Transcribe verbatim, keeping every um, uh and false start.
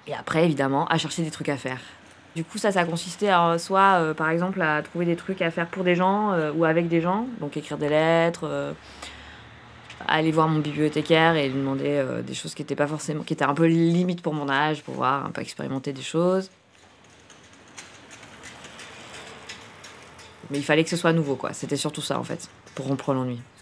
Et après, évidemment, à chercher des trucs à faire. Du coup, ça, ça consistait à soit, heu, par exemple, à trouver des trucs à faire pour des gens, heu, ou avec des gens, donc écrire des lettres, heu, aller voir mon bibliothécaire et lui demander, heu, des choses qui étaient pas forcément qui étaient un peu limites pour mon âge, pour voir, un peu expérimenter des choses. Mais il fallait que ce soit nouveau, quoi. C'était surtout ça, en fait, pour rompre l'ennui.